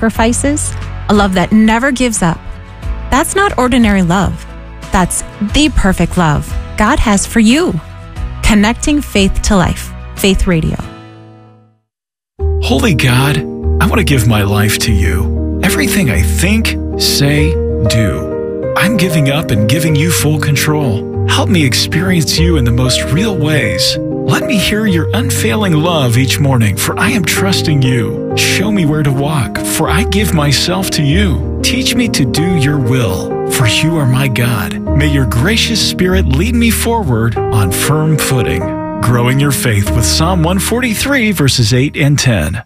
sacrifices, a love that never gives up. That's not ordinary love. That's the perfect love God has for you. Connecting faith to life. Faith Radio. Holy God, I want to give my life to you. Everything I think, say, do. I'm giving up and giving you full control. Help me experience you in the most real ways. Let me hear your unfailing love each morning, for I am trusting you. Show me where to walk, for I give myself to you. Teach me to do your will, for you are my God. May your gracious Spirit lead me forward on firm footing. Growing your faith with Psalm 143, verses 8 and 10.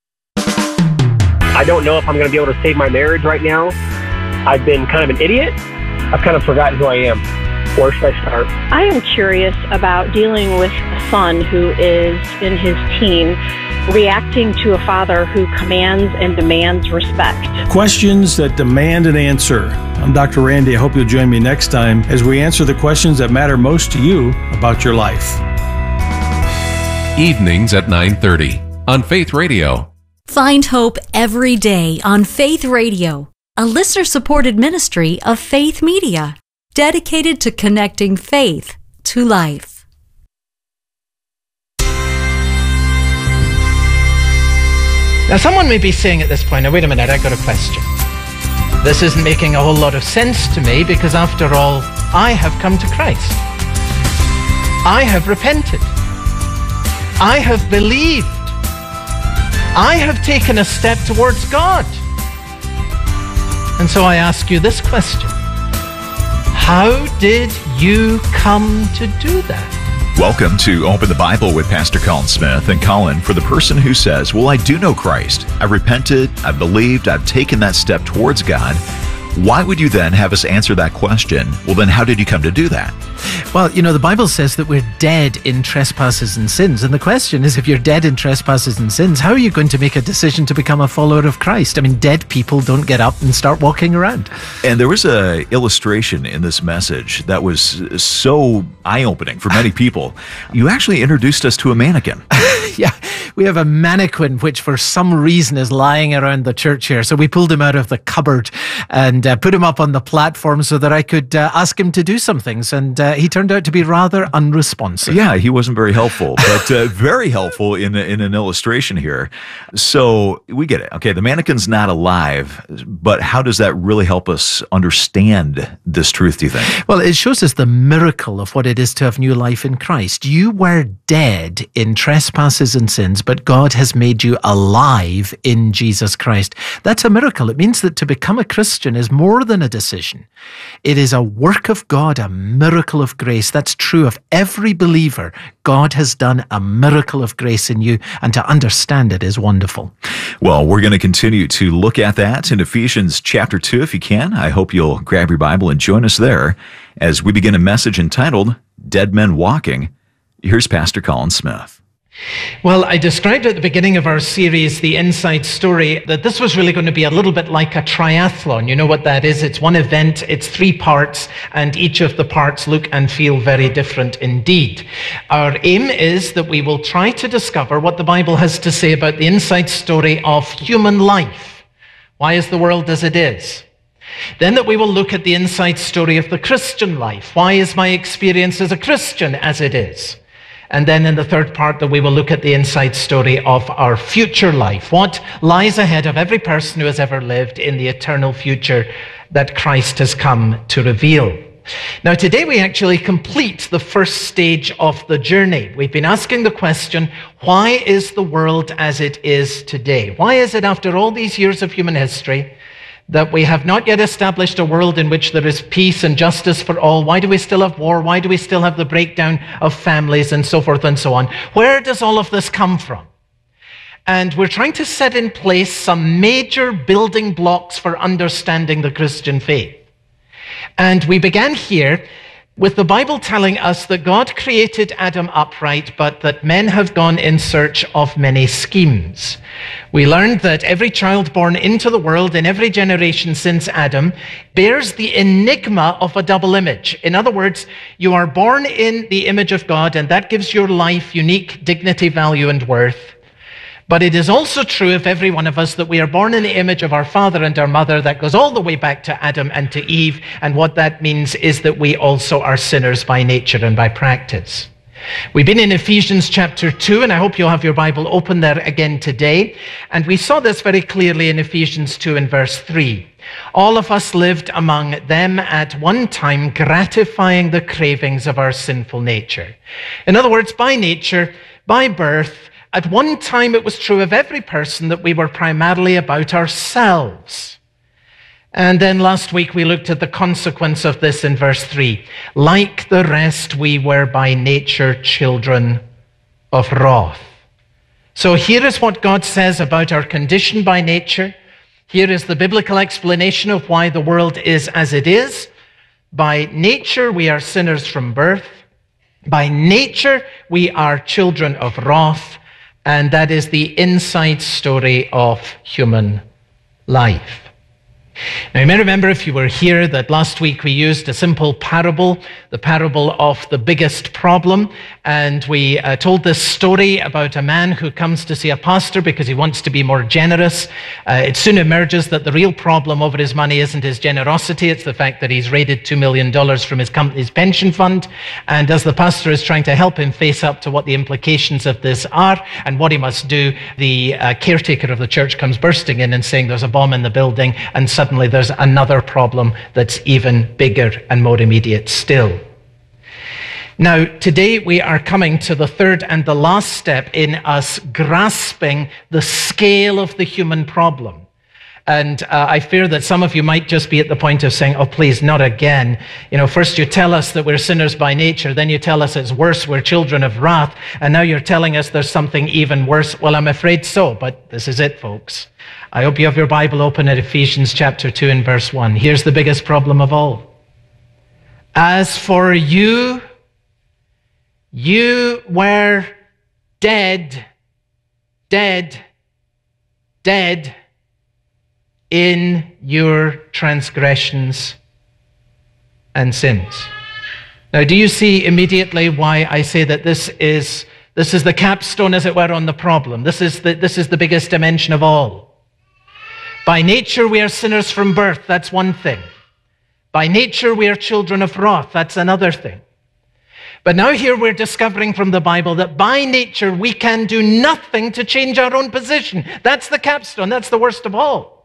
I don't know if I'm going to be able to save my marriage right now. I've been kind of an idiot. I've kind of forgotten who I am. Where should I start? I am curious about dealing with a son who is in his teens, reacting to a father who commands and demands respect. Questions that demand an answer. I'm Dr. Randy. I hope you'll join me next time as we answer the questions that matter most to you about your life. Evenings at 9:30 on Faith Radio. Find hope every day on Faith Radio, a listener-supported ministry of Faith Media, dedicated to connecting faith to life. Now, someone may be saying at this point, now wait a minute, I got a question. This isn't making a whole lot of sense to me because after all, I have come to Christ. I have repented. I have believed. I have taken a step towards God. And so I ask you this question. How did you come to do that? Welcome to Open the Bible with Pastor Colin Smith. And Colin, for the person who says, well, I do know Christ. I've repented, I've believed, I've taken that step towards God. Why would you then have us answer that question? Well, then how did you come to do that? Well, you know, the Bible says that we're dead in trespasses and sins. And the question is, if you're dead in trespasses and sins, how are you going to make a decision to become a follower of Christ? I mean, dead people don't get up and start walking around. And there was an illustration in this message that was so eye-opening for many people. You actually introduced us to a mannequin. Yeah, we have a mannequin which for some reason is lying around the church here. So we pulled him out of the cupboard and put him up on the platform so that I could ask him to do some things. And he turned out to be rather unresponsive. Yeah, he wasn't very helpful, but very helpful in an illustration here. So we get it. Okay, the mannequin's not alive, but how does that really help us understand this truth, do you think? Well, it shows us the miracle of what it is to have new life in Christ. You were dead in trespasses and sins, but God has made you alive in Jesus Christ. That's a miracle. It means that to become a Christian is more than a decision. It is a work of God, a miracle of grace. That's true of every believer. God has done a miracle of grace in you, and to understand it is wonderful. Well, we're going to continue to look at that in Ephesians chapter 2, if you can. I hope you'll grab your Bible and join us there as we begin a message entitled, Dead Men Walking. Here's Pastor Colin Smith. Well, I described at the beginning of our series, The Inside Story, that this was really going to be a little bit like a triathlon. You know what that is? It's one event, it's 3 parts, and each of the parts look and feel very different indeed. Our aim is that we will try to discover what the Bible has to say about the inside story of human life. Why is the world as it is? Then that we will look at the inside story of the Christian life. Why is my experience as a Christian as it is? And then in the third part that we will look at the inside story of our future life. What lies ahead of every person who has ever lived in the eternal future that Christ has come to reveal. Now today we actually complete the first stage of the journey. We've been asking the question, why is the world as it is today? Why is it after all these years of human history that we have not yet established a world in which there is peace and justice for all? Why do we still have war? Why do we still have the breakdown of families and so forth and so on? Where does all of this come from? And we're trying to set in place some major building blocks for understanding the Christian faith. And we began here with the Bible telling us that God created Adam upright, but that men have gone in search of many schemes. We learned that every child born into the world in every generation since Adam bears the enigma of a double image. In other words, you are born in the image of God, and that gives your life unique dignity, value, and worth. But it is also true of every one of us that we are born in the image of our father and our mother. That goes all the way back to Adam and to Eve. And what that means is that we also are sinners by nature and by practice. We've been in Ephesians chapter 2, and I hope you'll have your Bible open there again today. And we saw this very clearly in Ephesians 2 and verse 3. All of us lived among them at one time, gratifying the cravings of our sinful nature. In other words, by nature, by birth, at one time it was true of every person that we were primarily about ourselves. And then last week we looked at the consequence of this in verse 3. Like the rest, we were by nature children of wrath. So here is what God says about our condition by nature. Here is the biblical explanation of why the world is as it is. By nature, we are sinners from birth. By nature, we are children of wrath. And that is the inside story of human life. Now, you may remember, if you were here, that last week we used a simple parable, the parable of the biggest problem. And we told this story about a man who comes to see a pastor because he wants to be more generous. It soon emerges that the real problem over his money isn't his generosity. It's the fact that he's raided $2 million from his company's pension fund. And as the pastor is trying to help him face up to what the implications of this are and what he must do, the caretaker of the church comes bursting in and saying there's a bomb in the building, and suddenly there's another problem that's even bigger and more immediate still. Now, today we are coming to the third and the last step in us grasping the scale of the human problem. And I fear that some of you might just be at the point of saying, oh, please, not again. You know, first you tell us that we're sinners by nature, then you tell us it's worse, we're children of wrath, and now you're telling us there's something even worse. Well, I'm afraid so, but this is it, folks. I hope you have your Bible open at Ephesians chapter 2 and verse 1. Here's the biggest problem of all. As for you, you were dead in your transgressions and sins. Now, do you see immediately why I say that this is the capstone, as it were, on the problem? This is the biggest dimension of all. By nature, we are sinners from birth. That's one thing. By nature, we are children of wrath. That's another thing. But now here we're discovering from the Bible that by nature, we can do nothing to change our own position. That's the capstone. That's the worst of all.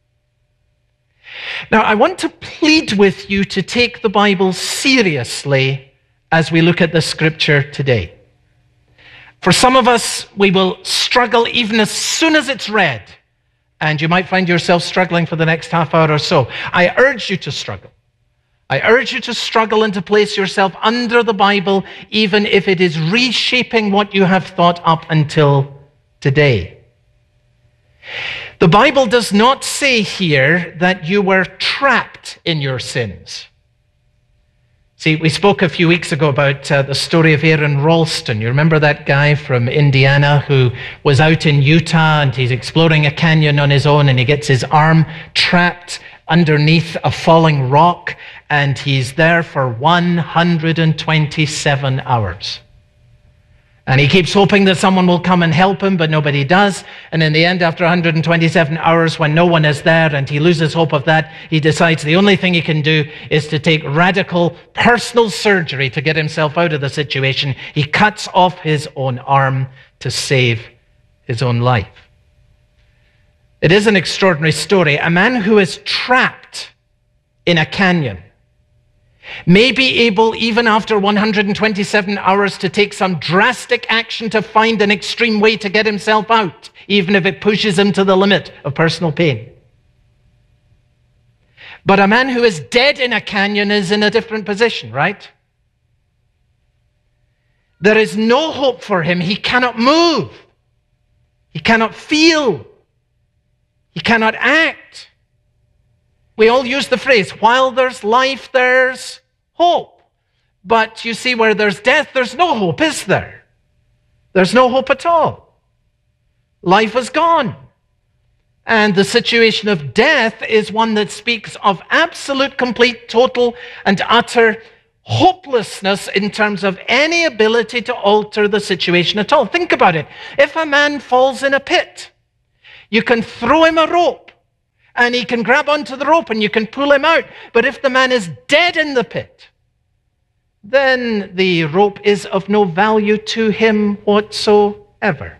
Now, I want to plead with you to take the Bible seriously as we look at the scripture today. For some of us, we will struggle even as soon as it's read. And you might find yourself struggling for the next half hour or so. I urge you to struggle. I urge you to struggle and to place yourself under the Bible, even if it is reshaping what you have thought up until today. The Bible does not say here that you were trapped in your sins. See, we spoke a few weeks ago about the story of Aaron Ralston. You remember that guy from Indiana who was out in Utah and he's exploring a canyon on his own and he gets his arm trapped underneath a falling rock and he's there for 127 hours. And he keeps hoping that someone will come and help him, but nobody does. And in the end, after 127 hours, when no one is there and he loses hope of that, he decides the only thing he can do is to take radical personal surgery to get himself out of the situation. He cuts off his own arm to save his own life. It is an extraordinary story. A man who is trapped in a canyon may be able, even after 127 hours, to take some drastic action to find an extreme way to get himself out, even if it pushes him to the limit of personal pain. But a man who is dead in a canyon is in a different position, right? There is no hope for him. He cannot move. He cannot feel. He cannot act. We all use the phrase, while there's life, there's hope. But you see, where there's death, there's no hope, is there? There's no hope at all. Life is gone. And the situation of death is one that speaks of absolute, complete, total, and utter hopelessness in terms of any ability to alter the situation at all. Think about it. If a man falls in a pit, you can throw him a rope and he can grab onto the rope and you can pull him out. But if the man is dead in the pit, then the rope is of no value to him whatsoever.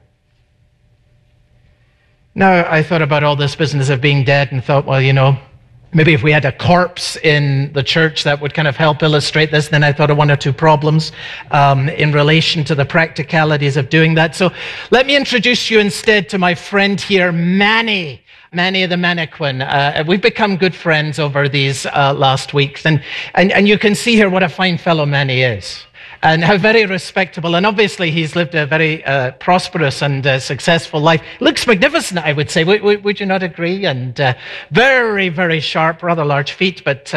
Now, I thought about all this business of being dead and thought, well, you know, maybe if we had a corpse in the church, that would kind of help illustrate this. Then I thought of one or two problems in relation to the practicalities of doing that. So let me introduce you instead to my friend here, Manny the Mannequin. We've become good friends over these last weeks. And you can see here what a fine fellow Manny is. And how very respectable. And obviously he's lived a very prosperous and successful life. Looks magnificent, I would say. Would you not agree? And very, very sharp, rather large feet. But,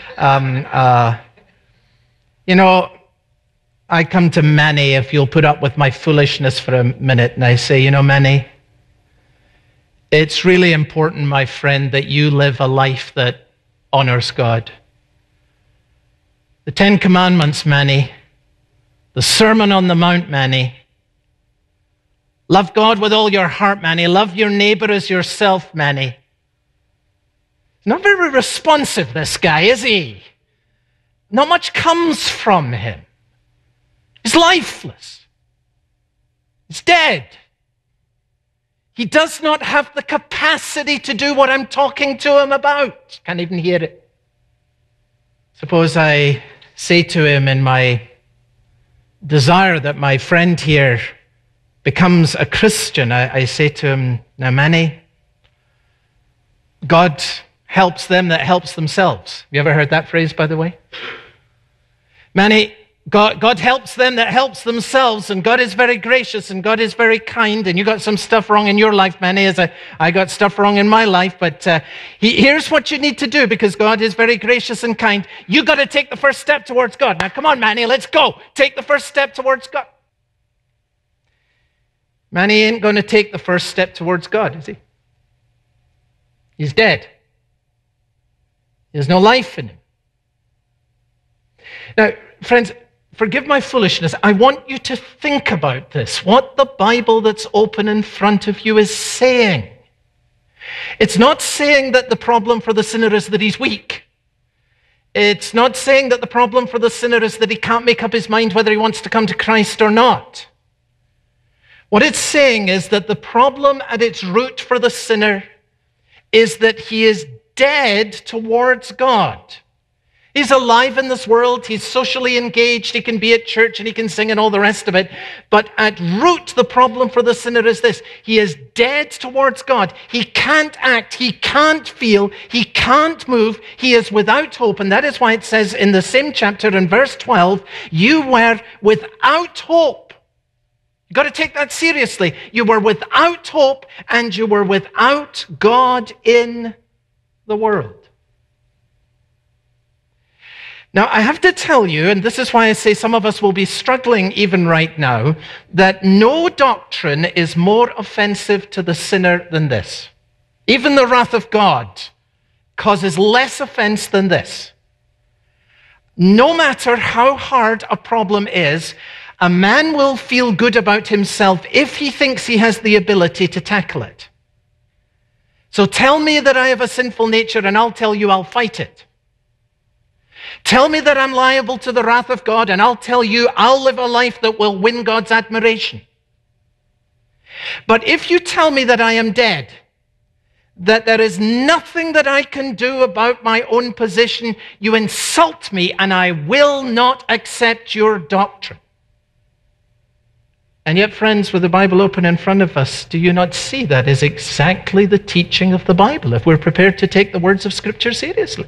you know, I come to Manny, if you'll put up with my foolishness for a minute, and I say, you know, Manny, it's really important, my friend, that you live a life that honors God. The 10 Commandments, Manny. The Sermon on the Mount, Manny. Love God with all your heart, Manny. Love your neighbor as yourself, Manny. Not very responsive, this guy, is he? Not much comes from him. He's lifeless. He's dead. He does not have the capacity to do what I'm talking to him about. Can't even hear it. Suppose I say to him in my desire that my friend here becomes a Christian, I say to him, now Manny, God helps them that helps themselves. Have you ever heard that phrase, by the way? Manny, God helps them that helps themselves, and God is very gracious, and God is very kind, and you got some stuff wrong in your life, Manny, as I got stuff wrong in my life, but here's what you need to do, because God is very gracious and kind. You got to take the first step towards God. Now, come on, Manny, let's go. Take the first step towards God. Manny ain't going to take the first step towards God, is he? He's dead. There's no life in him. Now, friends, forgive my foolishness. I want you to think about this, what the Bible that's open in front of you is saying. It's not saying that the problem for the sinner is that he's weak. It's not saying that the problem for the sinner is that he can't make up his mind whether he wants to come to Christ or not. What it's saying is that the problem at its root for the sinner is that he is dead towards God. He's alive in this world, he's socially engaged, he can be at church and he can sing and all the rest of it. But at root, the problem for the sinner is this. He is dead towards God. He can't act, he can't feel, he can't move, he is without hope. And that is why it says in the same chapter in verse 12, you were without hope. You've got to take that seriously. You were without hope and you were without God in the world. Now, I have to tell you, and this is why I say some of us will be struggling even right now, that no doctrine is more offensive to the sinner than this. Even the wrath of God causes less offense than this. No matter how hard a problem is, a man will feel good about himself if he thinks he has the ability to tackle it. So tell me that I have a sinful nature and I'll tell you I'll fight it. Tell me that I'm liable to the wrath of God, and I'll tell you I'll live a life that will win God's admiration. But if you tell me that I am dead, that there is nothing that I can do about my own position, you insult me, and I will not accept your doctrine. And yet, friends, with the Bible open in front of us, do you not see that is exactly the teaching of the Bible, if we're prepared to take the words of Scripture seriously?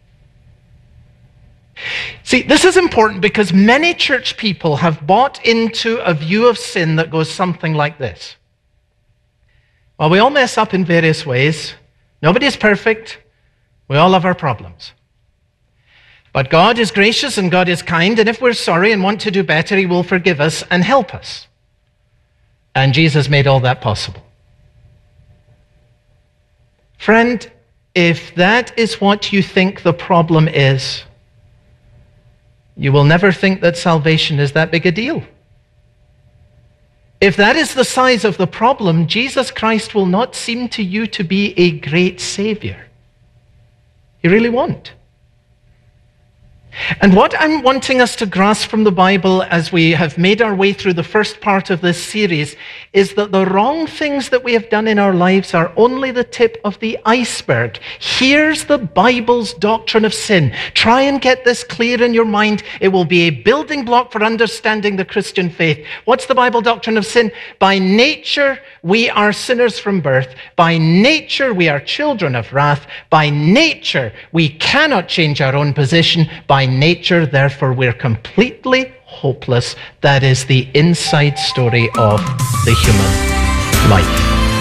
See, this is important because many church people have bought into a view of sin that goes something like this. Well, we all mess up in various ways. Nobody is perfect. We all have our problems. But God is gracious and God is kind, and if we're sorry and want to do better, He will forgive us and help us. And Jesus made all that possible. Friend, if that is what you think the problem is, you will never think that salvation is that big a deal. If that is the size of the problem, Jesus Christ will not seem to you to be a great Savior. He really won't. And what I'm wanting us to grasp from the Bible as we have made our way through the first part of this series is that the wrong things that we have done in our lives are only the tip of the iceberg. Here's the Bible's doctrine of sin. Try and get this clear in your mind. It will be a building block for understanding the Christian faith. What's the Bible doctrine of sin? By nature, we are sinners from birth. By nature, we are children of wrath. By nature, we cannot change our own position. By nature, therefore, we're completely hopeless. That is the inside story of the human life.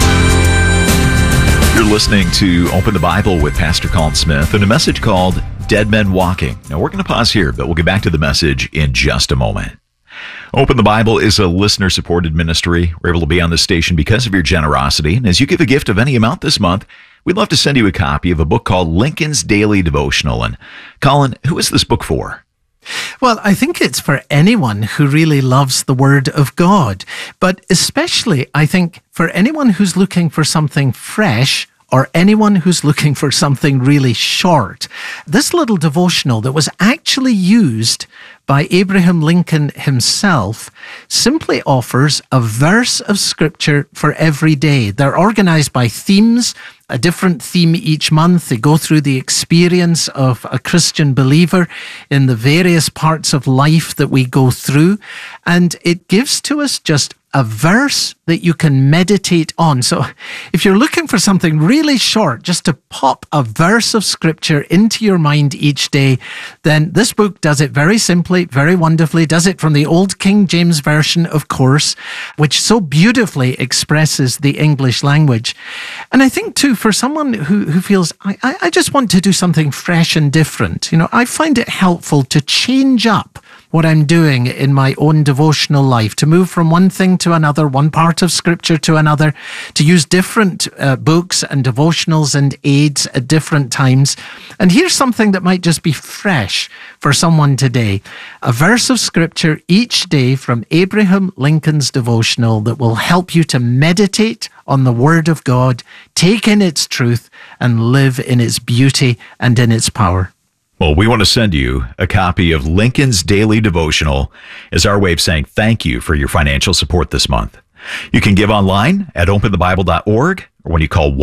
You're listening to Open the Bible with Pastor Colin Smith and a message called Dead Men Walking. Now, we're going to pause here, but we'll get back to the message in just a moment. Open the Bible is a listener-supported ministry. We're able to be on this station because of your generosity. And as you give a gift of any amount this month, we'd love to send you a copy of a book called Lincoln's Daily Devotional. And Colin, who is this book for? Well, I think it's for anyone who really loves the Word of God, but especially, I think, for anyone who's looking for something fresh or anyone who's looking for something really short. This little devotional that was actually used by Abraham Lincoln himself simply offers a verse of Scripture for every day. They're organized by themes, a different theme each month. They go through the experience of a Christian believer in the various parts of life that we go through. And it gives to us just a verse that you can meditate on. So if you're looking for something really short, just to pop a verse of Scripture into your mind each day, then this book does it very simply, very wonderfully, does it from the Old King James Version, of course, which so beautifully expresses the English language. And I think too, for someone who feels, I just want to do something fresh and different, I find it helpful to change up what I'm doing in my own devotional life, to move from one thing to another, one part of Scripture to another, to use different books and devotionals and aids at different times. And here's something that might just be fresh for someone today. A verse of Scripture each day from Abraham Lincoln's devotional that will help you to meditate on the Word of God, take in its truth, and live in its beauty and in its power. Well, we want to send you a copy of Lincoln's Daily Devotional as our way of saying thank you for your financial support this month. You can give online at openthebible.org or when you call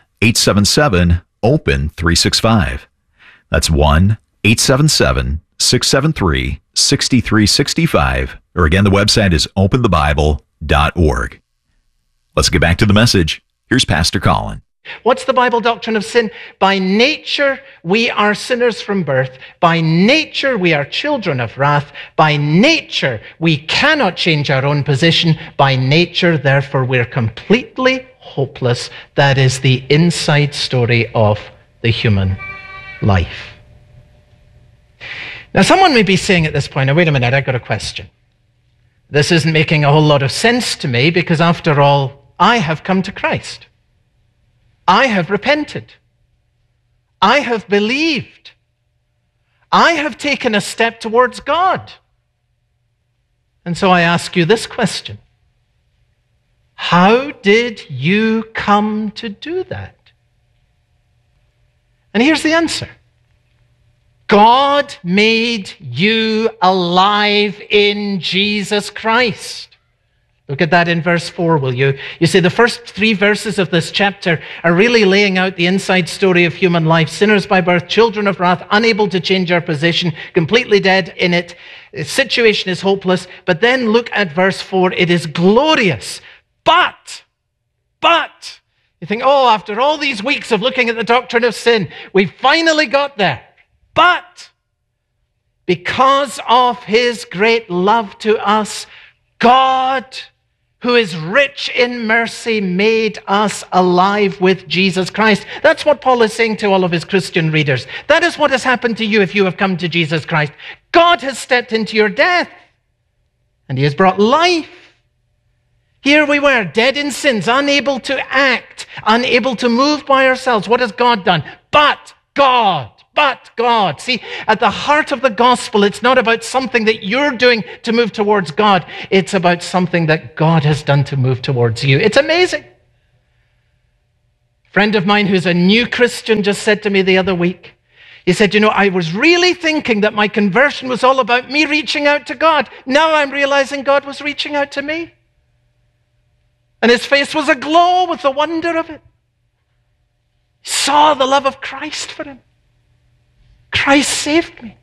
1-877-OPEN-365. That's 1-877-673-6365. Or again, the website is openthebible.org. Let's get back to the message. Here's Pastor Colin. What's the Bible doctrine of sin? By nature, we are sinners from birth. By nature, we are children of wrath. By nature, we cannot change our own position. By nature, therefore, we're completely hopeless. That is the inside story of the human life. Now, someone may be saying at this point, now, wait a minute, I've got a question. This isn't making a whole lot of sense to me because, after all, I have come to Christ. I have repented. I have believed. I have taken a step towards God. And so I ask you this question. How did you come to do that? And here's the answer. God made you alive in Jesus Christ. Look at that in verse 4, will you? You see, the first 3 verses of this chapter are really laying out the inside story of human life. Sinners by birth, children of wrath, unable to change our position, completely dead in it. The situation is hopeless. But then look at verse 4. It is glorious. But, you think, oh, after all these weeks of looking at the doctrine of sin, we finally got there. But, because of his great love to us, God, who is rich in mercy, made us alive with Jesus Christ. That's what Paul is saying to all of his Christian readers. That is what has happened to you if you have come to Jesus Christ. God has stepped into your death, and he has brought life. Here we were, dead in sins, unable to act, unable to move by ourselves. What has God done? But God, but God. See, at the heart of the gospel, it's not about something that you're doing to move towards God. It's about something that God has done to move towards you. It's amazing. A friend of mine who's a new Christian just said to me the other week, he said, I was really thinking that my conversion was all about me reaching out to God. Now I'm realizing God was reaching out to me. And his face was aglow with the wonder of it. He saw the love of Christ for him. Christ saved me.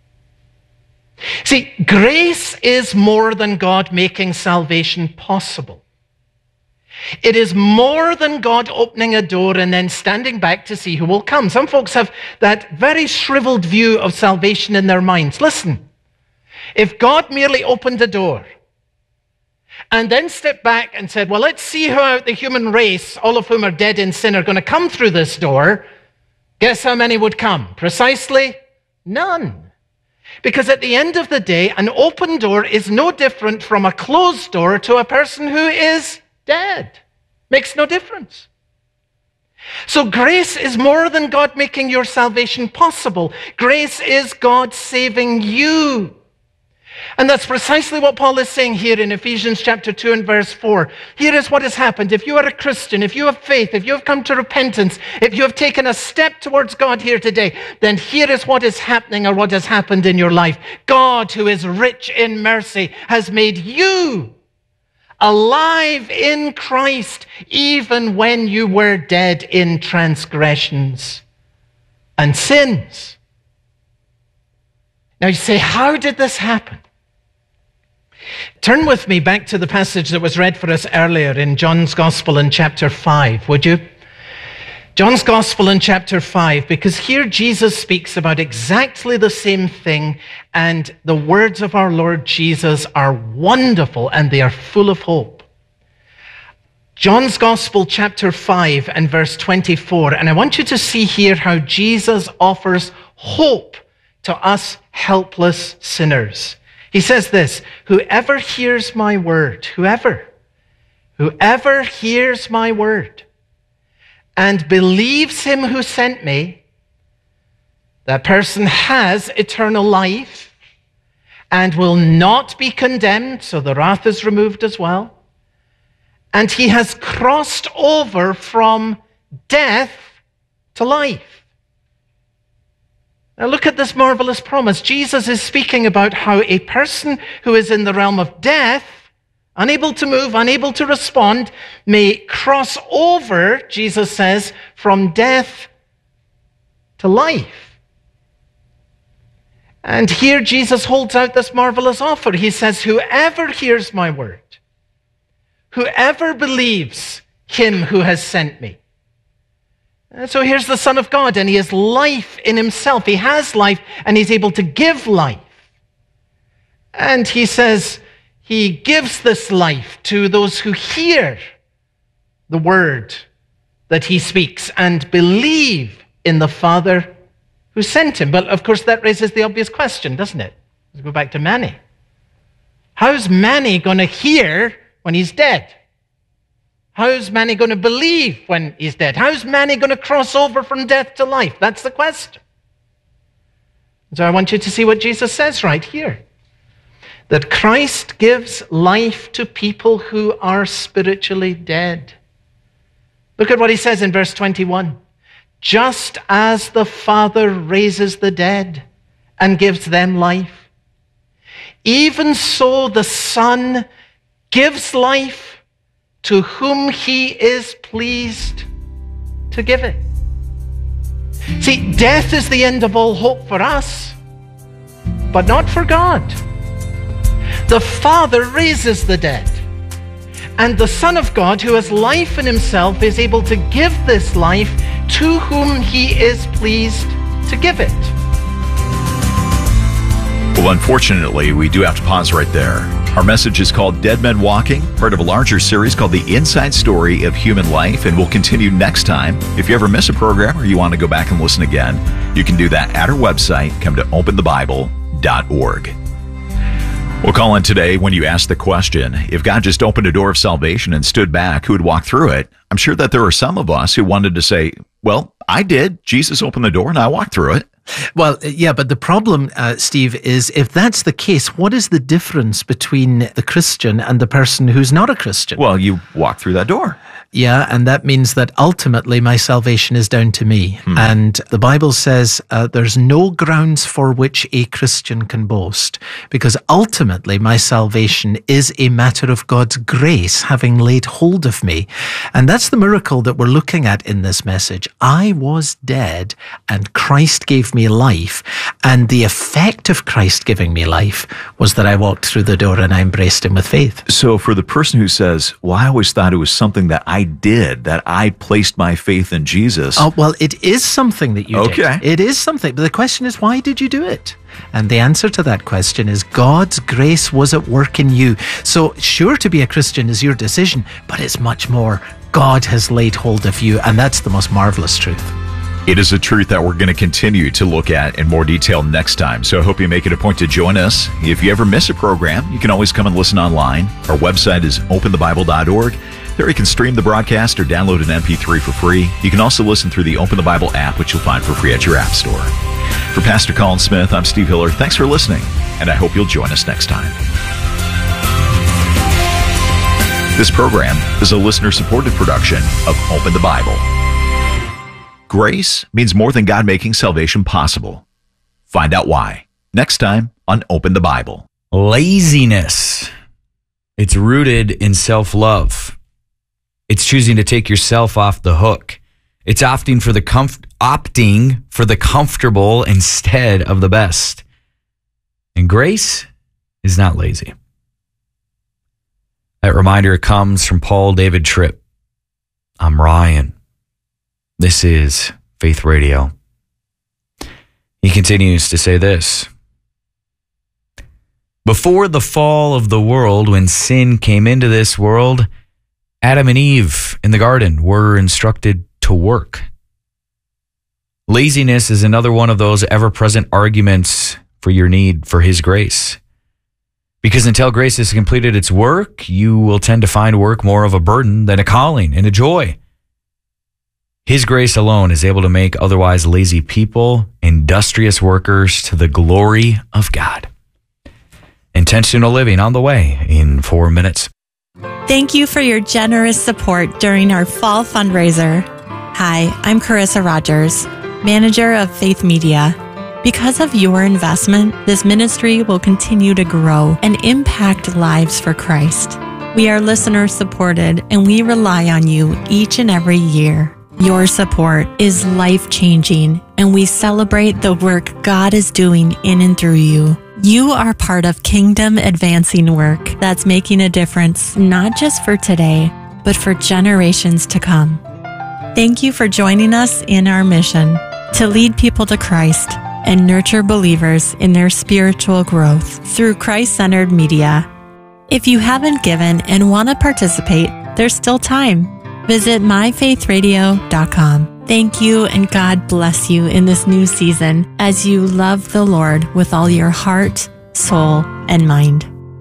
See, grace is more than God making salvation possible. It is more than God opening a door and then standing back to see who will come. Some folks have that very shriveled view of salvation in their minds. Listen, if God merely opened a door and then stepped back and said, well, let's see how the human race, all of whom are dead in sin, are going to come through this door, guess how many would come? Precisely none. Because at the end of the day, an open door is no different from a closed door to a person who is dead. Makes no difference. So grace is more than God making your salvation possible. Grace is God saving you. And that's precisely what Paul is saying here in Ephesians chapter 2 and verse 4. Here is what has happened. If you are a Christian, if you have faith, if you have come to repentance, if you have taken a step towards God here today, then here is what is happening or what has happened in your life. God, who is rich in mercy, has made you alive in Christ, even when you were dead in transgressions and sins. Now you say, how did this happen? Turn with me back to the passage that was read for us earlier in John's Gospel in chapter 5, would you? John's Gospel in chapter 5, because here Jesus speaks about exactly the same thing, and the words of our Lord Jesus are wonderful and they are full of hope. John's Gospel chapter 5 and verse 24, and I want you to see here how Jesus offers hope to us helpless sinners. He says this, whoever hears my word, whoever hears my word and believes him who sent me, that person has eternal life and will not be condemned, so the wrath is removed as well. And he has crossed over from death to life. Now look at this marvelous promise. Jesus is speaking about how a person who is in the realm of death, unable to move, unable to respond, may cross over, Jesus says, from death to life. And here Jesus holds out this marvelous offer. He says, whoever hears my word, whoever believes him who has sent me. And so here's the Son of God, and he has life in himself. He has life, and he's able to give life. And he says he gives this life to those who hear the word that he speaks and believe in the Father who sent him. But of course, that raises the obvious question, doesn't it? Let's go back to Manny. How's Manny going to hear when he's dead? How's Manny going to believe when he's dead? How's Manny going to cross over from death to life? That's the question. So I want you to see what Jesus says right here. That Christ gives life to people who are spiritually dead. Look at what he says in verse 21. Just as the Father raises the dead and gives them life, even so the Son gives life to whom he is pleased to give it. See, death is the end of all hope for us, but not for God. The Father raises the dead, and the Son of God, who has life in himself, is able to give this life to whom he is pleased to give it. Well, unfortunately, we do have to pause right there. Our message is called Dead Men Walking, part of a larger series called The Inside Story of Human Life, and we'll continue next time. If you ever miss a program or you want to go back and listen again, you can do that at our website. Come to openthebible.org. We'll call in today when you ask the question, if God just opened a door of salvation and stood back, who would walk through it? I'm sure that there are some of us who wanted to say, well, I did. Jesus opened the door and I walked through it. Well, yeah, but the problem, Steve, is if that's the case, what is the difference between the Christian and the person who's not a Christian? Well, you walk through that door. Yeah, and that means that ultimately my salvation is down to me. And the Bible says there's no grounds for which a Christian can boast, because ultimately my salvation is a matter of God's grace having laid hold of me. And that's the miracle that we're looking at in this message. I was dead and Christ gave me life. And the effect of Christ giving me life was that I walked through the door and I embraced him with faith. So for the person who says, well, I always thought it was something that I did, that I placed my faith in Jesus. Oh, well, it is something that you did. It is something. But the question is, why did you do it? And the answer to that question is God's grace was at work in you. So sure, to be a Christian is your decision, but it's much more. God has laid hold of you, and that's the most marvelous truth. It is a truth that we're going to continue to look at in more detail next time. So I hope you make it a point to join us. If you ever miss a program, you can always come and listen online. Our website is openthebible.org. There you can stream the broadcast or download an MP3 for free. You can also listen through the Open the Bible app, which you'll find for free at your app store. For Pastor Colin Smith, I'm Steve Hiller. Thanks for listening, and I hope you'll join us next time. This program is a listener-supported production of Open the Bible. Grace means more than God making salvation possible. Find out why next time on Open the Bible. Laziness. It's rooted in self-love. It's choosing to take yourself off the hook. It's opting for the comfortable instead of the best. And grace is not lazy. That reminder comes from Paul David Tripp. I'm Ryan. This is Faith Radio. He continues to say this. Before the fall of the world, when sin came into this world, Adam and Eve in the garden were instructed to work. Laziness is another one of those ever-present arguments for your need for His grace. Because until grace has completed its work, you will tend to find work more of a burden than a calling and a joy. His grace alone is able to make otherwise lazy people industrious workers to the glory of God. Intentional living on the way in 4 minutes. Thank you for your generous support during our fall fundraiser. Hi, I'm Carissa Rogers, manager of Faith Media. Because of your investment, this ministry will continue to grow and impact lives for Christ. We are listener supported, and we rely on you each and every year. Your support is life-changing, and we celebrate the work God is doing in and through you. You are part of kingdom-advancing work that's making a difference not just for today, but for generations to come. Thank you for joining us in our mission to lead people to Christ and nurture believers in their spiritual growth through Christ-centered media. If you haven't given and want to participate, there's still time. Visit myfaithradio.com. Thank you, and God bless you in this new season as you love the Lord with all your heart, soul, and mind.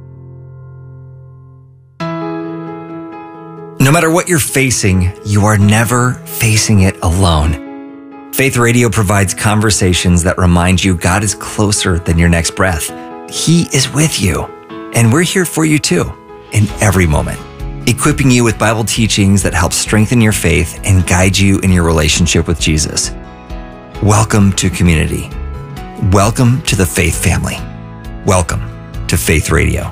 No matter what you're facing, you are never facing it alone. Faith Radio provides conversations that remind you God is closer than your next breath. He is with you, and we're here for you too, in every moment, equipping you with Bible teachings that help strengthen your faith and guide you in your relationship with Jesus. Welcome to community. Welcome to the Faith family. Welcome to Faith Radio.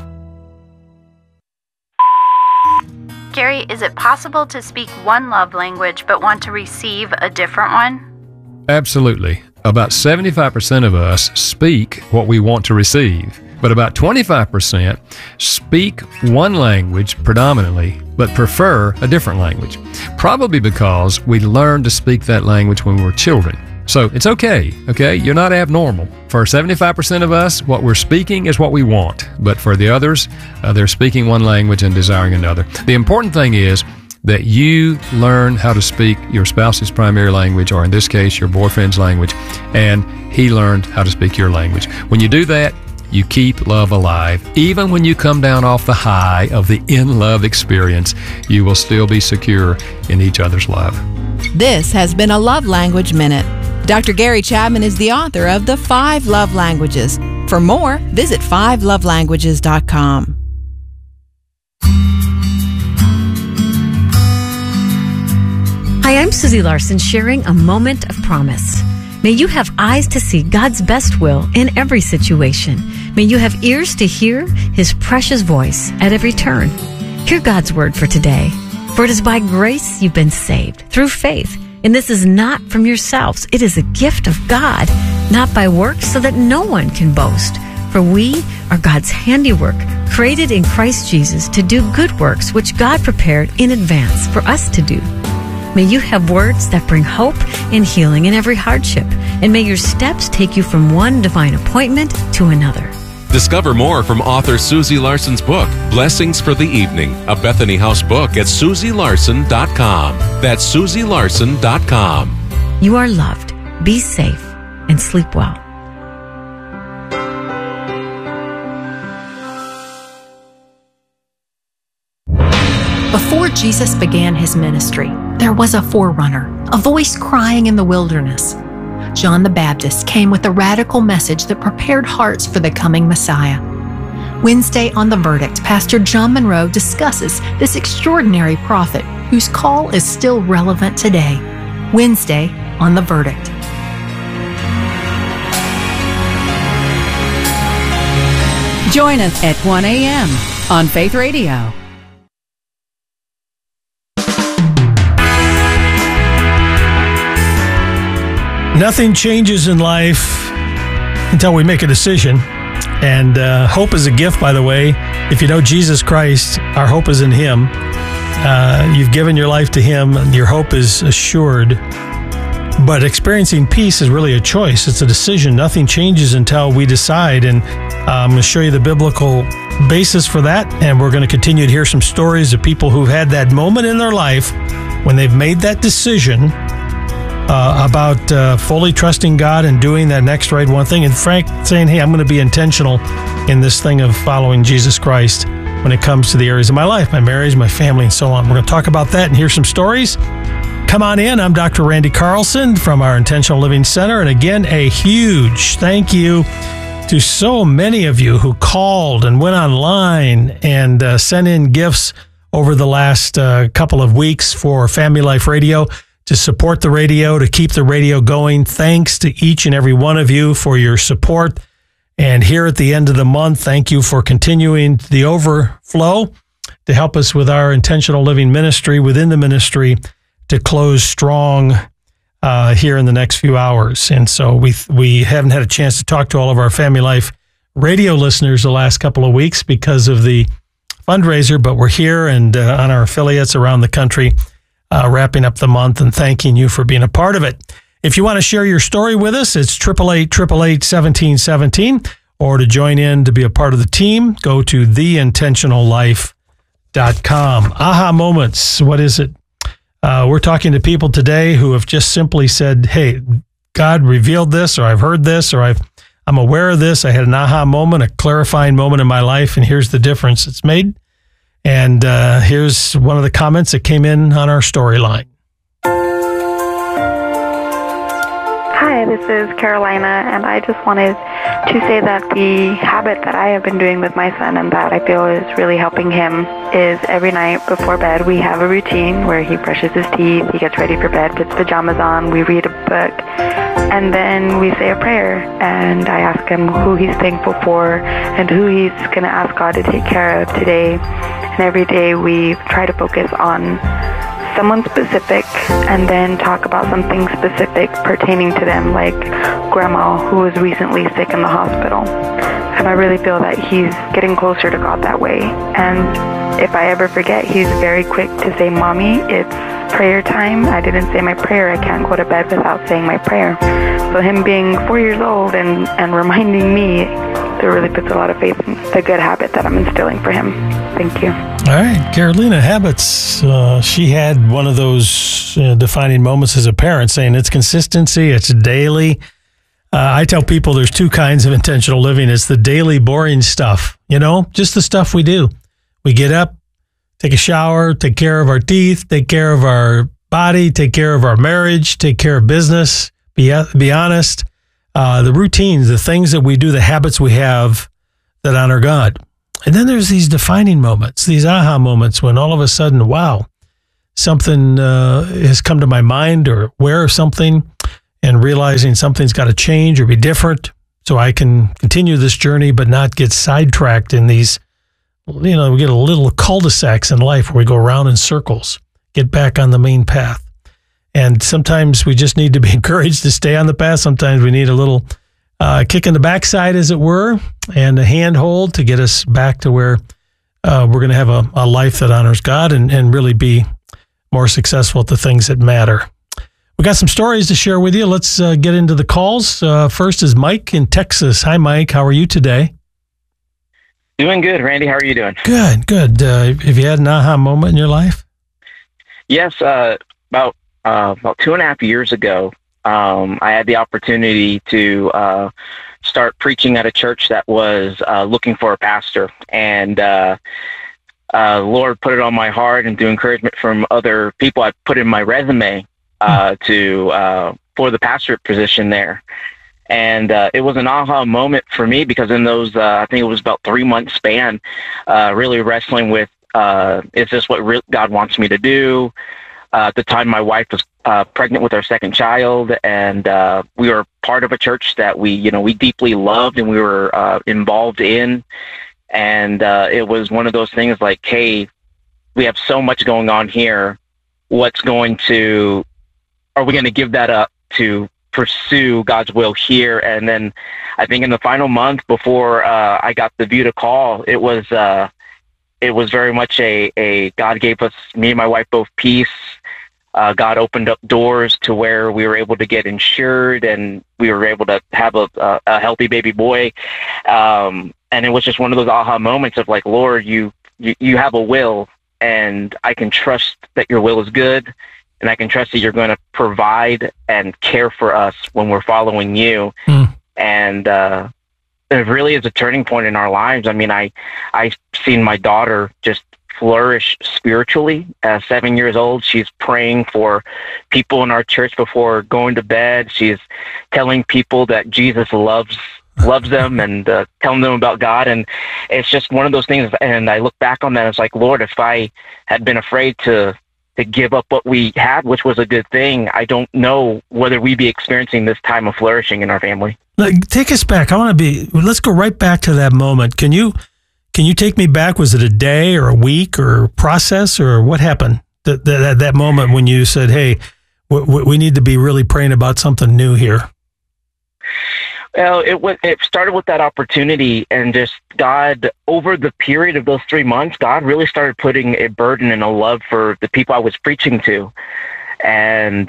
Gary, is it possible to speak one love language but want to receive a different one? Absolutely. About 75% of us speak what we want to receive, but about 25% speak one language predominantly, but prefer a different language, probably because we learned to speak that language when we were children. So it's okay? You're not abnormal. For 75% of us, what we're speaking is what we want, but for the others, they're speaking one language and desiring another. The important thing is that you learn how to speak your spouse's primary language, or in this case, your boyfriend's language, and he learned how to speak your language. When you do that, you keep love alive. Even when you come down off the high of the in-love experience, you will still be secure in each other's love. This has been a Love Language Minute. Dr. Gary Chapman is the author of The 5 Love Languages. For more, visit 5lovelanguages.com. Hi, I'm Susie Larson sharing a moment of promise. May you have eyes to see God's best will in every situation. May you have ears to hear His precious voice at every turn. Hear God's word for today. For it is by grace you've been saved, through faith. And this is not from yourselves. It is a gift of God, not by works, so that no one can boast. For we are God's handiwork, created in Christ Jesus to do good works, which God prepared in advance for us to do. May you have words that bring hope and healing in every hardship. And may your steps take you from one divine appointment to another. Discover more from author Susie Larson's book, Blessings for the Evening, a Bethany House book at SusieLarson.com. That's SusieLarson.com. You are loved. Be safe and sleep well. Before Jesus began his ministry, there was a forerunner, a voice crying in the wilderness. John the Baptist came with a radical message that prepared hearts for the coming Messiah. Wednesday on The Verdict, Pastor John Monroe discusses this extraordinary prophet whose call is still relevant today. Wednesday on The Verdict. Join us at 1 a.m. on Faith Radio. Nothing changes in life until we make a decision. And hope is a gift, by the way. If you know Jesus Christ, our hope is in Him. You've given your life to Him, and your hope is assured. But experiencing peace is really a choice. It's a decision. Nothing changes until we decide. And I'm going to show you the biblical basis for that. And we're going to continue to hear some stories of people who've had that moment in their life when they've made that decision about fully trusting God and doing that next right one thing. And Frank saying, hey, I'm going to be intentional in this thing of following Jesus Christ when it comes to the areas of my life, my marriage, my family, and so on. We're going to talk about that and hear some stories. Come on in. I'm Dr. Randy Carlson from our Intentional Living Center. And again, a huge thank you to so many of you who called and went online and sent in gifts over the last couple of weeks for Family Life Radio, to support the radio, to keep the radio going. Thanks to each and every one of you for your support. And here at the end of the month, thank you for continuing the overflow to help us with our intentional living ministry within the ministry to close strong here in the next few hours. And so we haven't had a chance to talk to all of our Family Life Radio listeners the last couple of weeks because of the fundraiser, but we're here and on our affiliates around the country, wrapping up the month and thanking you for being a part of it. If you want to share your story with us, it's 888-888-1717, or to join in to be a part of the team, go to theintentionallife.com. Aha moments. What is it? We're talking to people today who have just simply said, hey, God revealed this, or I've heard this, or I'm aware of this. I had an aha moment, a clarifying moment in my life, and here's the difference it's made. And here's one of the comments that came in on our storyline. Hi, this is Carolina, and I just wanted to say that the habit that I have been doing with my son and that I feel is really helping him is every night before bed we have a routine where he brushes his teeth, he gets ready for bed, puts pajamas on, we read a book, and then we say a prayer, and I ask him who he's thankful for and who he's going to ask God to take care of today. And every day we try to focus on someone specific and then talk about something specific pertaining to them, like Grandma, who was recently sick in the hospital. And I really feel that he's getting closer to God that way. And if I ever forget, he's very quick to say, Mommy, it's prayer time. I didn't say my prayer. I can't go to bed without saying my prayer. So him being 4 years old and reminding me, there really puts a lot of faith in the good habit that I'm instilling for him. Thank you. All right, Carolina, habits. She had one of those defining moments as a parent, saying it's consistency, it's daily. I tell people there's two kinds of intentional living. It's the daily boring stuff, just the stuff we do. We get up, take a shower, take care of our teeth, take care of our body, take care of our marriage, take care of business, Be honest. The routines, the things that we do, the habits we have that honor God. And then there's these defining moments, these aha moments when all of a sudden, wow, something has come to my mind or aware of something and realizing something's got to change or be different so I can continue this journey but not get sidetracked in these, we get a little cul-de-sacs in life where we go around in circles, get back on the main path. And sometimes we just need to be encouraged to stay on the path. Sometimes we need a little kick in the backside, as it were, and a handhold to get us back to where we're going to have a life that honors God and really be more successful at the things that matter. We got some stories to share with you. Let's get into the calls. First is Mike in Texas. Hi, Mike. How are you today? Doing good, Randy. How are you doing? Good. Have you had an aha moment in your life? Yes. About 2.5 years ago, I had the opportunity to start preaching at a church that was looking for a pastor. And Lord put it on my heart, and through encouragement from other people, I put in my resume for the pastorate position there. And it was an aha moment for me because in those, I think it was about 3-month span, really wrestling with, is this what God wants me to do? At the time, my wife was pregnant with our second child, and we were part of a church that we deeply loved and we were involved in. And it was one of those things like, hey, we have so much going on here. Are we going to give that up to pursue God's will here? And then I think in the final month before I got the view to call, it was very much a God gave us, me and my wife, both peace. God opened up doors to where we were able to get insured and we were able to have a healthy baby boy. And it was just one of those aha moments of like, Lord, you have a will, and I can trust that your will is good, and I can trust that you're going to provide and care for us when we're following you. And it really is a turning point in our lives. I mean, I've seen my daughter just flourish spiritually. At 7 years old, she's praying for people in our church before going to bed. She's telling people that Jesus loves them and telling them about God. And it's just one of those things. And I look back on that, it's like, Lord, if I had been afraid to give up what we had, which was a good thing, I don't know whether we'd be experiencing this time of flourishing in our family. Take us back. Let's go right back to that moment. Can you take me back? Was it a day or a week or a process, or what happened? That moment when you said, hey, we need to be really praying about something new here. Well, it started with that opportunity, and just God, over the period of those 3 months, God really started putting a burden and a love for the people I was preaching to. And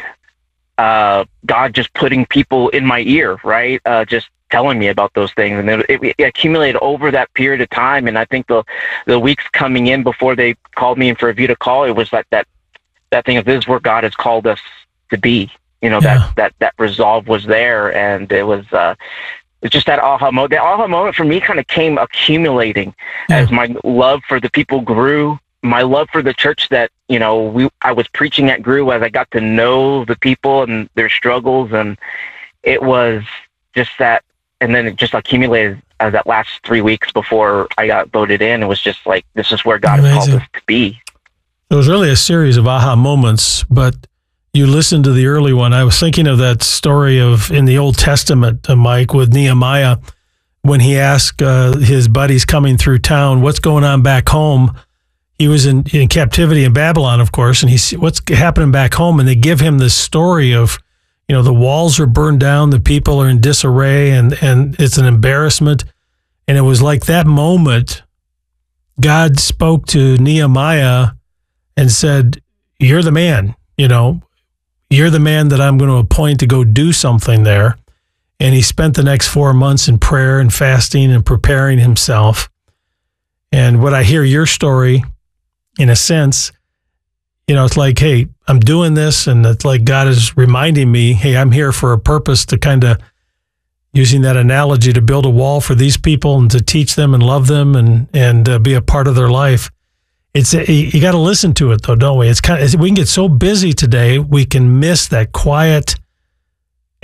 God just putting people in my ear, right? Just telling me about those things. And it accumulated over that period of time. And I think the weeks coming in before they called me in for a view to call, it was like that thing of, this is where God has called us to be. That resolve was there, and it was just that aha moment. The aha moment for me kind of came accumulating as my love for the people grew. My love for the church that I was preaching at grew as I got to know the people and their struggles, and it was just that. And then it just accumulated as that last 3 weeks before I got voted in. It was just like, this is where God has called us to be. It was really a series of aha moments, but you listened to the early one. I was thinking of that story in the Old Testament, Mike, with Nehemiah, when he asked his buddies coming through town, what's going on back home? He was in captivity in Babylon, of course, and what's happening back home? And they give him this story of, the walls are burned down, the people are in disarray, and it's an embarrassment. And it was like that moment, God spoke to Nehemiah and said, you're the man, you're the man that I'm going to appoint to go do something there. And he spent the next 4 months in prayer and fasting and preparing himself. And what I hear your story, in a sense, it's like, hey, I'm doing this, and it's like God is reminding me, hey, I'm here for a purpose, to kind of, using that analogy, to build a wall for these people and to teach them and love them and be a part of their life. You got to listen to it, though, don't we? We can get so busy today, we can miss that quiet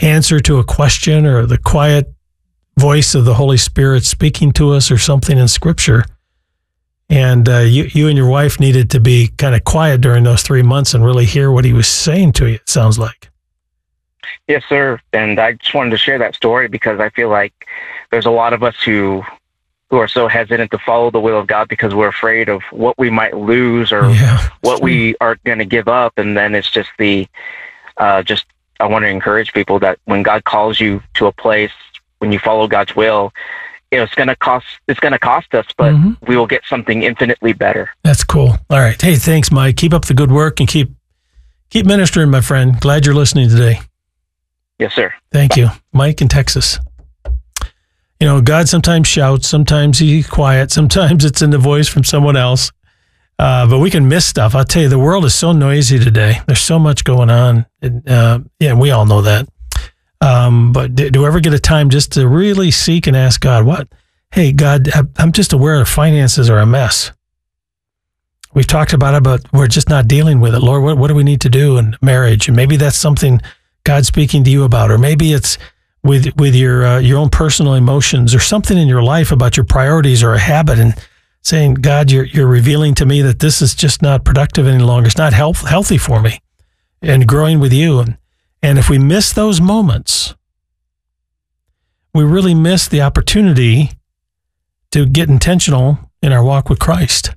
answer to a question or the quiet voice of the Holy Spirit speaking to us or something in Scripture. And you and your wife needed to be kind of quiet during those 3 months and really hear what he was saying to you, it sounds like. Yes, sir. And I just wanted to share that story because I feel like there's a lot of us who are so hesitant to follow the will of God because we're afraid of what we might lose or what we are going to give up. And then it's just I want to encourage people that when God calls you to a place, when you follow God's will, it's going to cost us, but we will get something infinitely better. That's cool. All right. Hey, thanks, Mike. Keep up the good work and keep ministering, my friend. Glad you're listening today. Yes, sir. Thank you. Mike in Texas. You know, God sometimes shouts, sometimes he's quiet, sometimes it's in the voice from someone else. But we can miss stuff. I'll tell you, the world is so noisy today. There's so much going on. We all know that. But do you ever get a time just to really seek and ask God, hey, God, I'm just aware the finances are a mess. We've talked about it, but we're just not dealing with it. Lord, what do we need to do in marriage? And maybe that's something God's speaking to you about, or maybe it's with your own personal emotions or something in your life about your priorities or a habit, and saying, God, you're revealing to me that this is just not productive any longer. It's not healthy for me, and growing with you. And if we miss those moments, we really miss the opportunity to get intentional in our walk with Christ.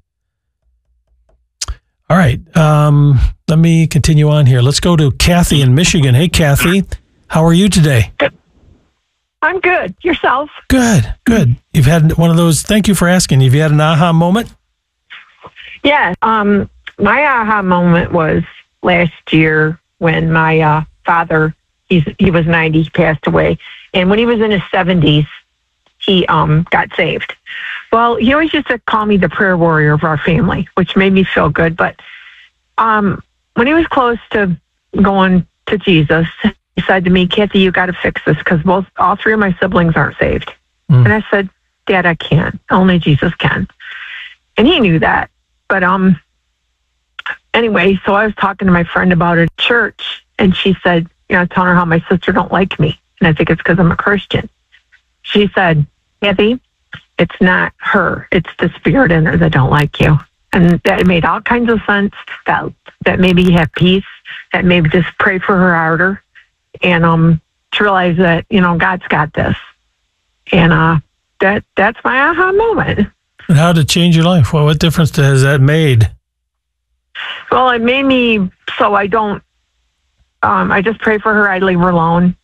All right. Let me continue on here. Let's go to Kathy in Michigan. Hey, Kathy, how are you today? I'm good. Yourself? Good. You've had one of those. Thank you for asking. Have you had an aha moment? Yeah. My aha moment was last year when my father, he was 90, he passed away. And when he was in his 70s, he got saved. Well, he always used to call me the prayer warrior of our family, which made me feel good. But when he was close to going to Jesus, he said to me, Kathy, you got to fix this because all three of my siblings aren't saved. And I said, Dad, I can't. Only Jesus can. And he knew that. But anyway, so I was talking to my friend about it at church, and she said, telling her how my sister don't like me. And I think it's because I'm a Christian. She said, Kathy, it's not her. It's the spirit in her that don't like you. And that made all kinds of sense, that maybe you have peace, that maybe just pray for her harder, and to realize that, God's got this. And that's my aha moment. And how did it change your life? What difference has that made? Well, it made me so I don't, I just pray for her. I leave her alone,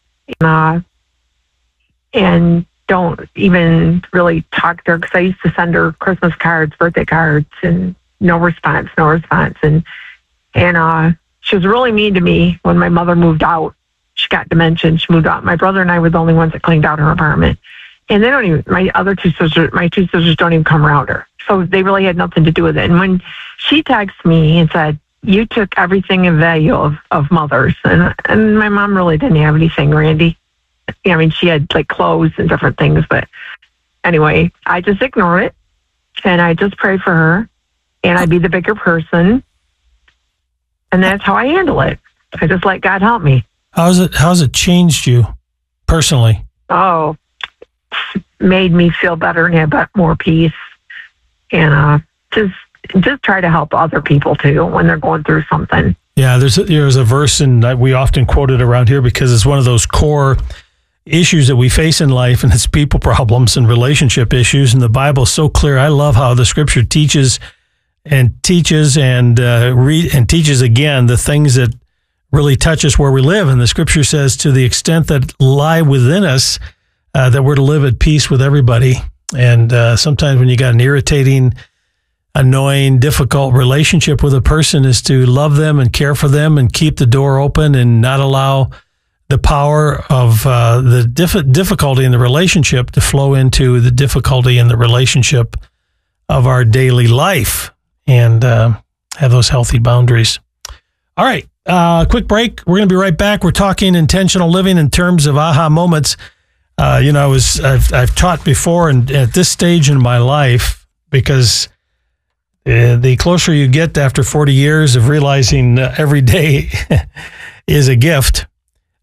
and don't even really talk to her because I used to send her Christmas cards, birthday cards, and no response. And she was really mean to me when my mother moved out. She got dementia. She moved out. My brother and I were the only ones that cleaned out her apartment. And they don't even, my two sisters don't even come around her. So they really had nothing to do with it. And when she texted me and said, you took everything in value of mothers. And my mom really didn't have anything, Randy. I mean, she had like clothes and different things. But anyway, I just ignore it. And I just pray for her. And I be the bigger person. And that's how I handle it. I just let God help me. How's it changed you personally? Oh, made me feel better and have more peace, and just try to help other people too when they're going through something. Yeah, there's a verse that we often quote it around here because it's one of those core issues that we face in life, and it's people problems and relationship issues. And the Bible's so clear. I love how the Scripture teaches and teaches and teaches again the things that really touch us where we live. And the Scripture says, to the extent that lie within us, that we're to live at peace with everybody. And sometimes when you got an irritating, annoying, difficult relationship with a person, is to love them and care for them and keep the door open and not allow the power of the difficulty in the relationship to flow into the difficulty in the relationship of our daily life, and have those healthy boundaries. All right. Quick break. We're going to be right back. We're talking intentional living in terms of aha moments. I've taught before, and at this stage in my life, because the closer you get after 40 years of realizing every day is a gift,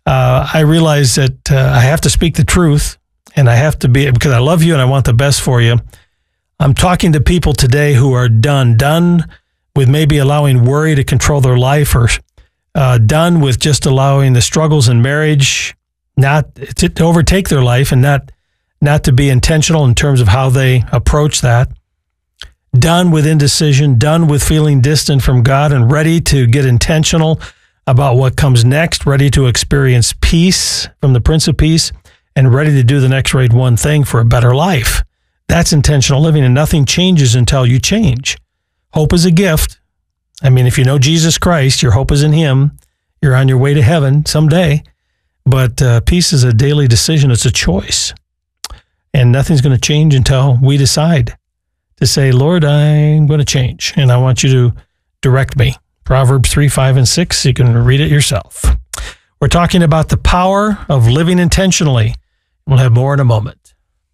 I realize that I have to speak the truth, and I have to be, because I love you and I want the best for you. I'm talking to people today who are done with maybe allowing worry to control their life, or done with just allowing the struggles in marriage not to overtake their life, and not to be intentional in terms of how they approach that. Done with indecision, done with feeling distant from God, and ready to get intentional about what comes next, ready to experience peace from the Prince of Peace, and ready to do the next right one thing for a better life. That's intentional living, and nothing changes until you change. Hope is a gift. I mean, if you know Jesus Christ, your hope is in Him. You're on your way to heaven someday. But peace is a daily decision. It's a choice. And nothing's going to change until we decide to say, Lord, I'm going to change, and I want you to direct me. Proverbs 3, 5, and 6. You can read it yourself. We're talking about the power of living intentionally. We'll have more in a moment.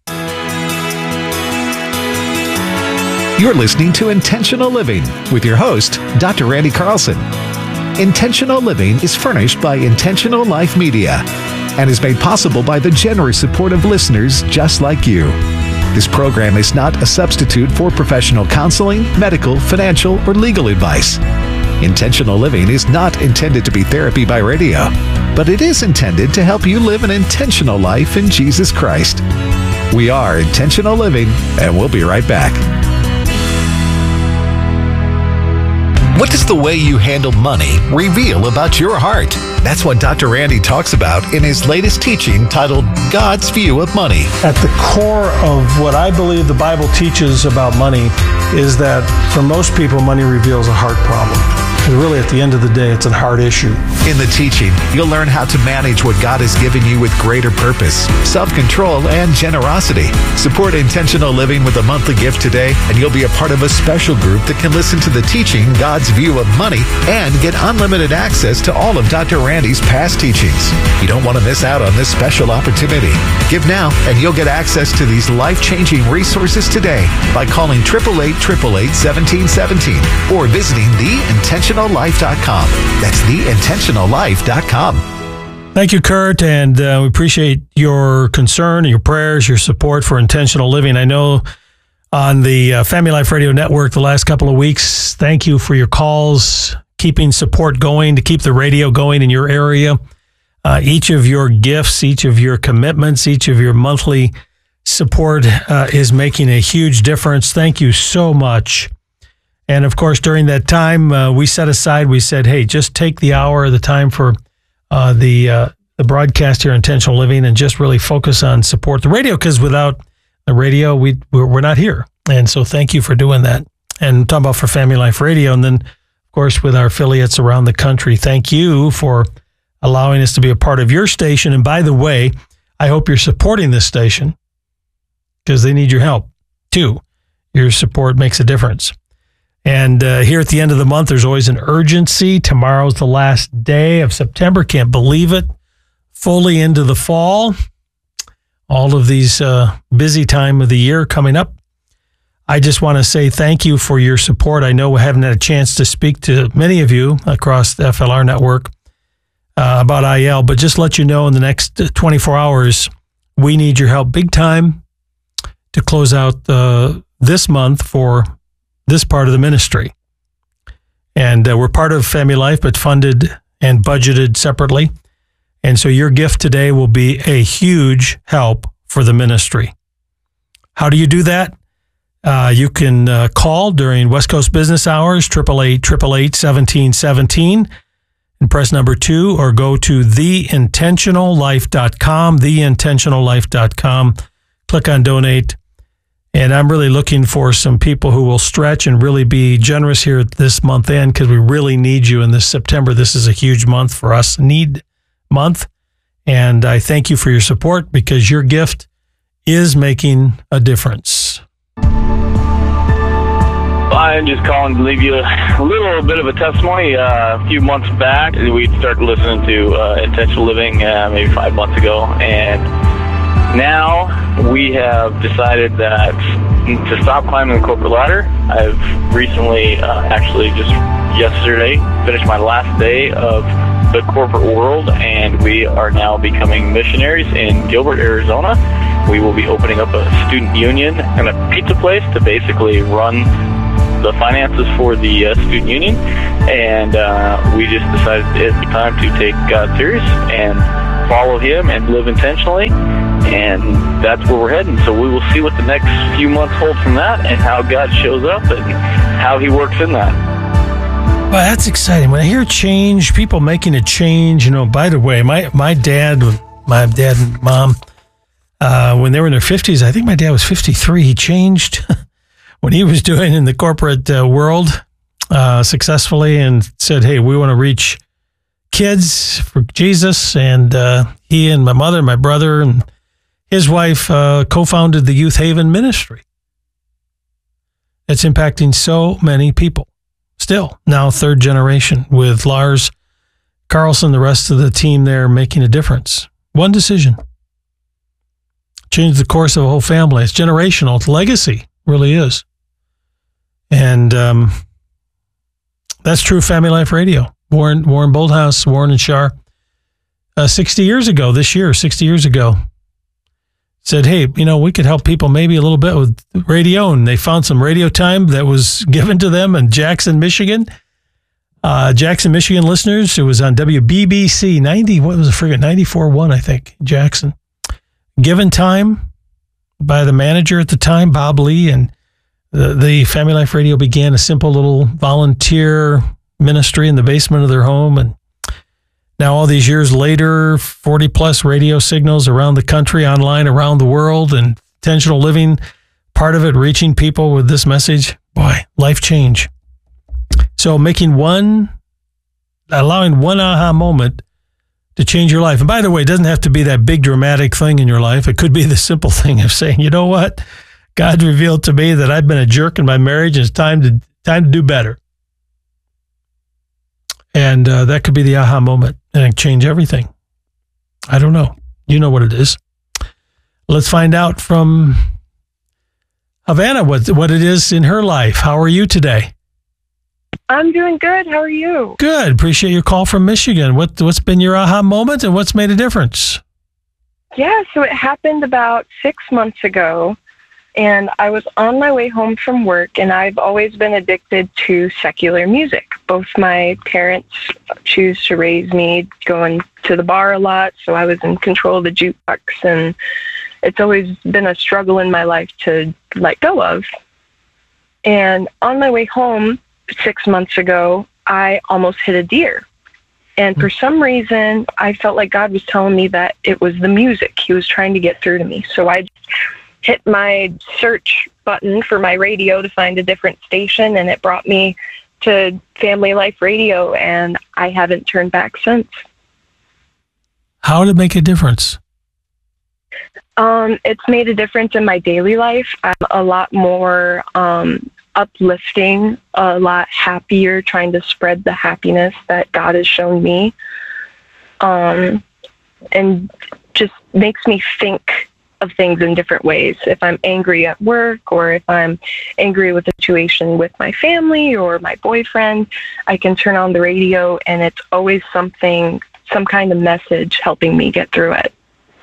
You're listening to Intentional Living with your host, Dr. Randy Carlson. Intentional Living is furnished by Intentional Life Media and is made possible by the generous support of listeners just like you. This program is not a substitute for professional counseling, medical, financial, or legal advice. Intentional Living is not intended to be therapy by radio, but it is intended to help you live an intentional life in Jesus Christ. We are Intentional Living, and we'll be right back. What does the way you handle money reveal about your heart? That's what Dr. Randy talks about in his latest teaching titled God's View of Money. At the core of what I believe the Bible teaches about money is that for most people, money reveals a heart problem. And really, at the end of the day, it's a heart issue. In the teaching, you'll learn how to manage what God has given you with greater purpose, self-control, and generosity. Support Intentional Living with a monthly gift today, and you'll be a part of a special group that can listen to the teaching God's View of Money and get unlimited access to all of Dr. Randy's past teachings. You don't want to miss out on this special opportunity. Give now, and you'll get access to these life-changing resources today by calling 888-888-1717 or visiting theintentionallife.com. That's theintentionallife.com. Thank you, Kurt, and we appreciate your concern, your prayers, your support for intentional living. I know on the Family Life Radio Network the last couple of weeks, thank you for your calls, keeping support going to keep the radio going in your area. Each of your gifts, each of your commitments, each of your monthly support is making a huge difference. Thank you so much. And of course, during that time, we set aside, we said, hey, just take the hour of the time for the broadcast here, Intentional Living, and just really focus on support the radio, because without the radio, we're not here. And so thank you for doing that. And I'm talking about for Family Life Radio. And then, of course, with our affiliates around the country, thank you for allowing us to be a part of your station. And by the way, I hope you're supporting this station, because they need your help too. Your support makes a difference. And here at the end of the month, there's always an urgency. Tomorrow's the last day of September. Can't believe it. Fully into the fall. All of these busy time of the year coming up. I just want to say thank you for your support. I know we haven't had a chance to speak to many of you across the FLR network about IL, but just let you know in the next 24 hours, we need your help big time to close out this month for this part of the ministry. And we're part of Family Life, but funded and budgeted separately. And so your gift today will be a huge help for the ministry. How do you do that? You can call during West Coast business hours, 888-888-1717, and press number 2, or go to theintentionallife.com, theintentionallife.com. Click on donate. And I'm really looking for some people who will stretch and really be generous here at this month end, because we really need you in this September. This is a huge month for us, need month. And I thank you for your support, because your gift is making a difference. I'm just calling to leave you a little bit of a testimony. A few months back, we started listening to Intentional Living maybe 5 months ago, and now we have decided that to stop climbing the corporate ladder. I've recently, actually just yesterday, finished my last day of the corporate world, and we are now becoming missionaries in Gilbert, Arizona. We will be opening up a student union and a pizza place to basically run the finances for the student union, and we just decided it's time to take God serious and follow Him and live intentionally, and that's where we're heading. So we will see what the next few months hold from that, and how God shows up and how He works in that. Well, that's exciting. When I hear change, people making a change, by the way, my dad and mom, when they were in their 50s, I think my dad was 53, he changed what he was doing in the corporate world successfully and said, hey, we want to reach kids for Jesus. And he and my mother, my brother, and his wife co-founded the Youth Haven Ministry. It's impacting so many people. Still, now third generation with Lars Carlson, the rest of the team there making a difference. One decision. Changed the course of a whole family. It's generational. It's legacy. Really is. And that's true Family Life Radio. Warren Bolthouse, Warren and Shar, 60 years ago, said, hey, we could help people maybe a little bit with radio. And they found some radio time that was given to them in Jackson, Michigan. Jackson, Michigan listeners, it was on WBBC 94.1, I think, Jackson. Given time by the manager at the time, Bob Lee, and the Family Life Radio began a simple little volunteer ministry in the basement of their home. And now all these years later, 40 plus radio signals around the country, online, around the world, and intentional living, part of it reaching people with this message. Boy, life change. So allowing one aha moment to change your life. And by the way, it doesn't have to be that big dramatic thing in your life. It could be the simple thing of saying, you know what? God revealed to me that I've been a jerk in my marriage and it's time to do better. And that could be the aha moment and change everything. I don't know. You know what it is. Let's find out from Havana what it is in her life. How are you today? I'm doing good. How are you? Good. Appreciate your call from Michigan. What's been your aha moment and what's made a difference? Yeah, so it happened about 6 months ago, and I was on my way home from work, and I've always been addicted to secular music. Both my parents choose to raise me going to the bar a lot, so I was in control of the jukebox, and it's always been a struggle in my life to let go of. And on my way home 6 months ago, I almost hit a deer. And for some reason, I felt like God was telling me that it was the music. He was trying to get through to me. So I hit my search button for my radio to find a different station, and it brought me to Family Life Radio, and I haven't turned back since. How did it make a difference? It's made a difference in my daily life. I'm a lot more uplifting, a lot happier, trying to spread the happiness that God has shown me, and just makes me think of things in different ways. If I'm angry at work, or if I'm angry with a situation with my family or my boyfriend, I can turn on the radio and it's always some kind of message helping me get through it.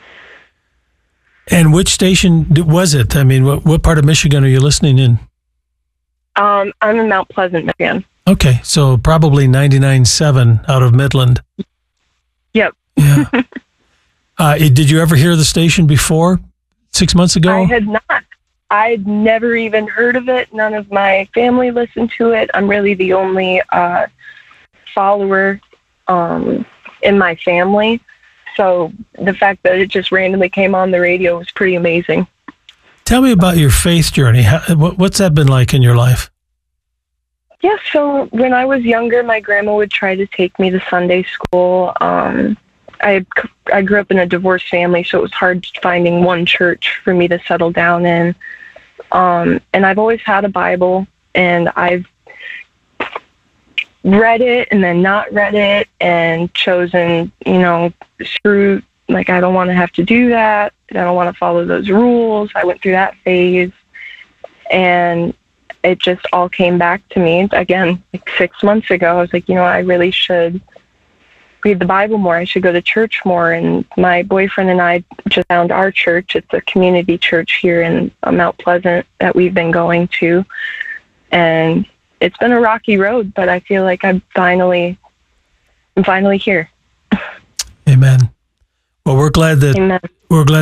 And which station was it? I mean, what part of Michigan are you listening in? I'm in Mount Pleasant, Michigan. Okay, so probably 99.7 out of Midland. Yep. Yeah. Did you ever hear the station before 6 months ago? I had not. I'd never even heard of it. None of my family listened to it. I'm really the only follower in my family. So the fact that it just randomly came on the radio was pretty amazing. Tell me about your faith journey. What's that been like in your life? Yeah, so when I was younger, my grandma would try to take me to Sunday school. I grew up in a divorced family, so it was hard finding one church for me to settle down in. And I've always had a Bible, and I've read it and then not read it and chosen, screw, like, I don't want to have to do that. I don't want to follow those rules. I went through that phase, and it just all came back to me again, like 6 months ago. I was like, I really should read the Bible more. I should go to church more. And my boyfriend and I just found our church. It's a community church here in Mount Pleasant that we've been going to. And it's been a rocky road, but I feel like I'm finally here. Amen. Well, we're glad that